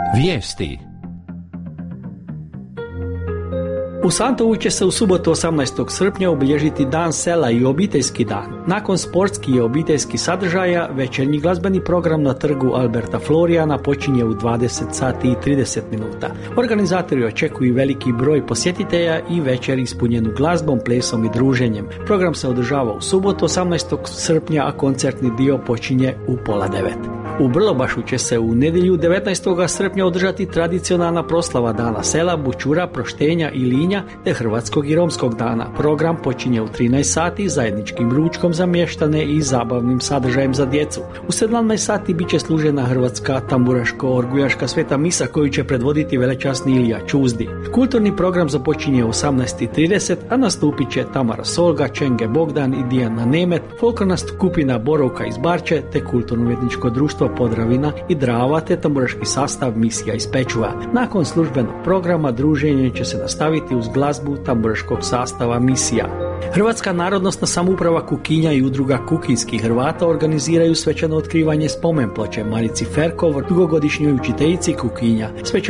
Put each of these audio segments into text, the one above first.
Vijesti. U Santovu će se u subotu 18. srpnja obilježiti Dan sela i obiteljski dan. Nakon sportskih i obiteljskih sadržaja, večernji glazbeni program na trgu Alberta Florijana počinje u 20 sati i 30 minuta. Organizatori očekuju veliki broj posjetitelja i večer ispunjenu glazbom, plesom i druženjem. Program se održava u subotu 18. srpnja, a koncertni dio počinje u 8:30. U Brlobašu će se u nedjelju 19. srpnja održati tradicionalna proslava Dana sela, bućura, proštenja i linja te hrvatskog i romskog dana. Program počinje u 13 sati zajedničkim ručkom za mještane i zabavnim sadržajem za djecu. U 17 sati bit će služena hrvatska tamburaško-orgujaška sveta misa koju će predvoditi velečasni Ilija Čuzdi. Kulturni program započinje u 18:30, a nastupit će Tamara Solga, Čenge Bogdan i Dijana Nemet, folklorna skupina Borovka iz Barče te kulturno-umjetničko društvo Podravina i Drava te tamburaški sastav Misija iz Pečuva. Nakon službenog programa druženje će se nastaviti uz glazbu tamburaškog sastava Misija. Hrvatska narodnosna samouprava Kukinja i udruga kukinskih Hrvata organiziraju svečano otkrivanje spomenploče Marici Ferkov, dugogodišnjoj učiteljici Kukinja.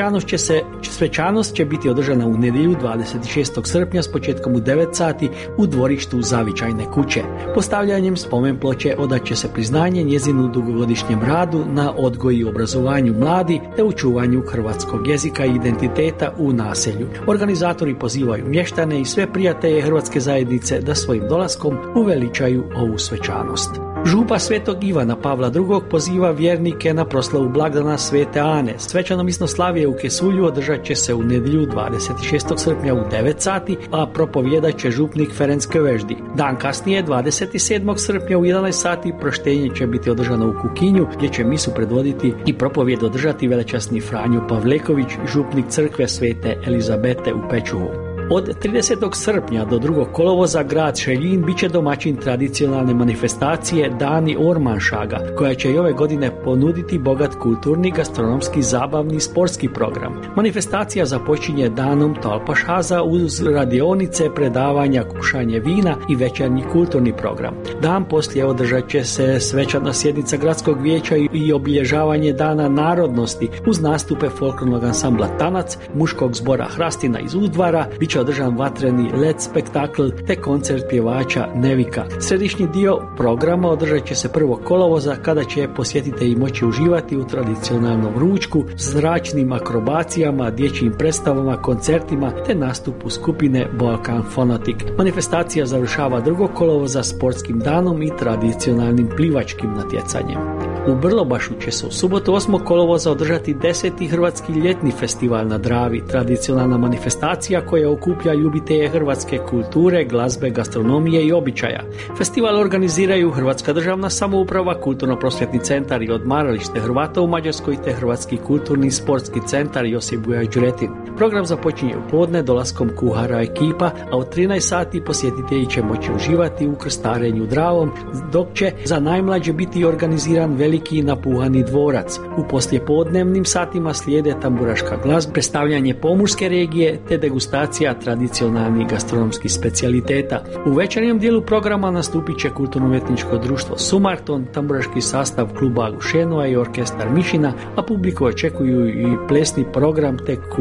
Svečanost će biti održana u nedjelju 26. srpnja s početkom u 9 sati u dvorištu Zavičajne kuće. Postavljanjem spomenploče odat će se priznanje njezinu dugogodišnjem radu na odgoju i obrazovanju mladi te u čuvanju hrvatskog jezika i identiteta u naselju. Organizatori pozivaju mještane i sve prijatelje hrvatske zajednice da svojim dolaskom uveličaju ovu svečanost. Župa Svetog Ivana Pavla II poziva vjernike na proslavu blagdana Svete Ane. Svečano misnoslavije u Kesulju održat će se u nedjelju 26. srpnja u 9 sati, a propovjedat će župnik Ferenc Kveždi. Dan kasnije, 27. srpnja u 11 sati, proštenje će biti održano u Kukinju, gdje će misu predvoditi i propovjed održati velečasni Franjo Pavleković, župnik crkve Svete Elizabete u Pečuvu. Od 30. srpnja do 2. kolovoza grad Šeljin bit će domaćin tradicionalne manifestacije Dani Ormanšaga, koja će i ove godine ponuditi bogat kulturni, gastronomski, zabavni i sportski program. Manifestacija započinje danom Talpašhaza uz radionice, predavanja, kušanje vina i večernji kulturni program. Dan poslije održat će se svečana sjednica gradskog vijeća i obilježavanje Dana narodnosti uz nastupe folklornog ansambla Tanac, muškog zbora Hrastina iz Udvara, bit će održan vatreni led spektakl te koncert pjevača Nevika. Središnji dio programa održat će se 1. kolovoza kada će posjetitelji moći uživati u tradicionalnom ručku, zračnim akrobacijama, dječjim predstavama, koncertima te nastupu skupine Balkan Phonetic. Manifestacija završava 2. kolovoza sportskim danom i tradicionalnim plivačkim natjecanjem. U Brlobašu će se u subotu 8. kolovoza održati 10. hrvatski ljetni festival na Dravi, tradicionalna manifestacija koja okuplja ljubitelje hrvatske kulture, glazbe, gastronomije i običaja. Festival organiziraju Hrvatska državna samouprava, Kulturno-prosvjetni centar i odmaralište Hrvata u Mađarskoj te Hrvatski kulturni i sportski centar Josip Buja Đuretin. Program započinje u podne dolaskom kuhara ekipa, a od 13 sati posjetitelji će moći uživati u krstarenju Dravom, dok će za najmlađe biti organiziran veliki napuhani dvorac. U poslijepodnevnim satima slijede tamburaška glazba, predstavljanje pomorske regije te degustacija tradicionalnih gastronomskih specijaliteta. U večernjem dijelu programa nastupit će kulturno-umjetničko društvo Sumarton, tamburaški sastav kluba Agušenova i orkestar Mišina, a publiku očekuju i plesni program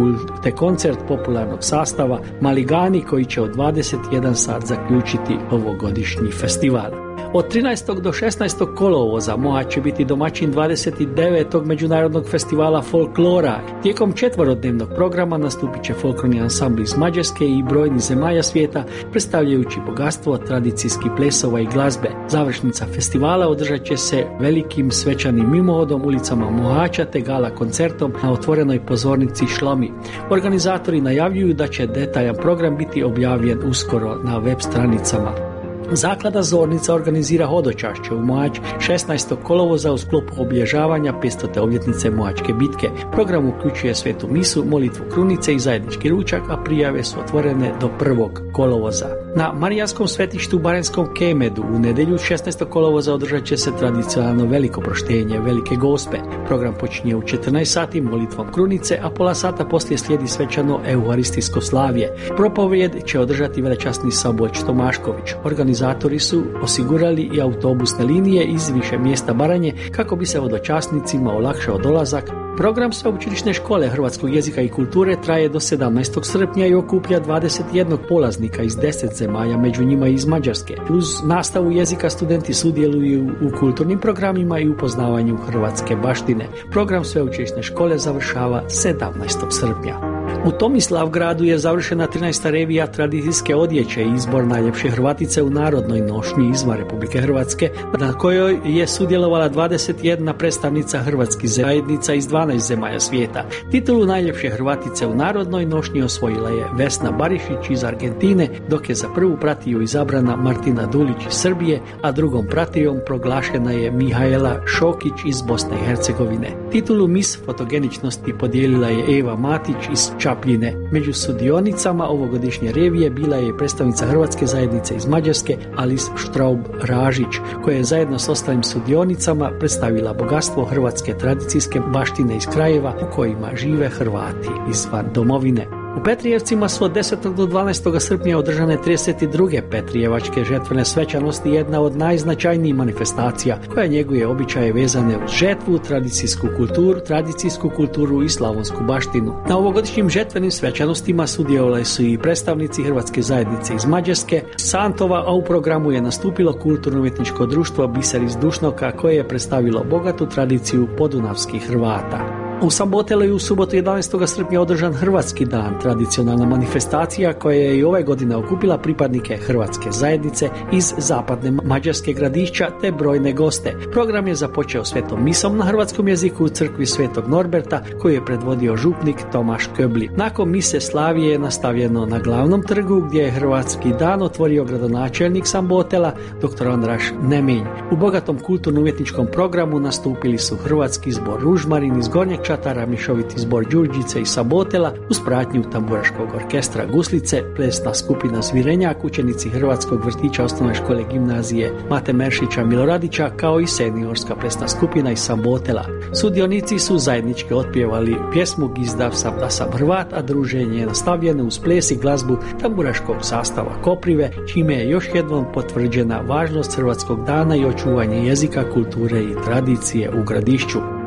te koncert popularnog sastava Maligani koji će od 21 sat zaključiti ovogodišnji festival. Od 13. do 16. kolovoza Mohač će biti domaćin 29. međunarodnog festivala folklora. Tijekom 4-dnevnog programa nastupit će folklorni ansambl iz Mađarske i brojnih zemalja svijeta, predstavljajući bogatstvo tradicijskih plesova i glazbe. Završnica festivala održat će se velikim svečanim mimohodom ulicama Mohača te gala koncertom na otvorenoj pozornici Šlomi. Organizatori najavljuju da će detaljan program biti objavljen uskoro na web stranicama. Zaklada Zornica organizira hodočašće u Mohač 16. kolovoza u sklopu obilježavanja 500. obljetnice Mohačke bitke. Program uključuje svetu misu, molitvu krunice i zajednički ručak, a prijave su otvorene do 1. kolovoza. Na Marijanskom svetištu u Baranjskom Kemedu u nedjelju 16. kolovoza održat će se tradicionalno veliko proštenje Velike Gospe. Program počinje u 14 sati molitvom krunice, a pola sata poslije slijedi svečano euharistijsko slavje. Propovjed će održati velečasni Saboć Tomašković. Organizatori su osigurali i autobusne linije iz više mjesta Baranje kako bi se vodočasnicima olakšao dolazak Program sveučilišne škole hrvatskog jezika i kulture traje do 17. srpnja i okuplja 21 polaznika iz 10 zemalja, među njima i iz Mađarske. Uz nastavu jezika studenti sudjeluju u kulturnim programima i upoznavanju hrvatske baštine. Program sveučilišne škole završava 17. srpnja. U Tomislavgradu je završena 13. revija tradicijske odjeće i izbor najljepše Hrvatice u narodnoj nošnji izvan Republike Hrvatske, na kojoj je sudjelovala 21 predstavnica hrvatskih zajednica iz 12 zemalja svijeta. Titulu najljepše Hrvatice u narodnoj nošnji osvojila je Vesna Barišić iz Argentine, dok je za prvu pratiju izabrana Martina Dulić iz Srbije, a drugom pratijom proglašena je Mihajla Šokić iz Bosne i Hercegovine. Titulu Mis fotogeničnosti podijelila je Eva Matić iz Čapljine. Među sudionicama ovogodišnje revije bila je predstavnica Hrvatske zajednice iz Mađarske Alice Štraub-Ražić, koja je zajedno s ostalim sudionicama predstavila bogatstvo hrvatske tradicijske baštine iz krajeva u kojima žive Hrvati izvan domovine. U Petrijevcima su od 10. do 12. srpnja održane 32. Petrijevačke žetvene svečanosti, jedna od najznačajnijih manifestacija koja njeguje običaje vezane uz žetvu, tradicijsku kulturu i slavonsku baštinu. Na ovogodišnjim žetvenim svečanostima sudjelovali su i predstavnici Hrvatske zajednice iz Mađarske, Santova, a u programu je nastupilo kulturno-umjetničko društvo Biser iz Dušnoka, koje je predstavilo bogatu tradiciju podunavskih Hrvata. U Sambotelu je u subotu 11. srpnja održan Hrvatski dan, tradicionalna manifestacija koja je i ove godine okupila pripadnike Hrvatske zajednice iz zapadne Mađarske Gradišća te brojne goste. Program je započeo svetom misom na hrvatskom jeziku u crkvi Svetog Norberta, koju je predvodio župnik Tomaš Köbli. Nakon mise slavije je nastavljeno na glavnom trgu, gdje je Hrvatski dan otvorio gradonačelnik Sambotela dr. Andraš Nemenj. U bogatom kulturno-umjetničkom programu nastupili su Hrvatski zbor Ružmarin iz Gornjeg Čatara, Mišoviti zbor Đurđice i Sabotela uz pratnju tamburaškog orkestra Guslice, plesna skupina Zvirenjak, učenici Hrvatskog vrtića osnovne škole gimnazije Mate Meršića Miloradića, kao i seniorska plesna skupina iz Sabotela. Sudionici su zajednički otpjevali pjesmu Gizdav sam da sam Hrvat, a druženje je nastavljeno uz ples i glazbu tamburaškog sastava Koprive, čime je još jednom potvrđena važnost Hrvatskog dana i očuvanje jezika, kulture i tradicije u Gradišću.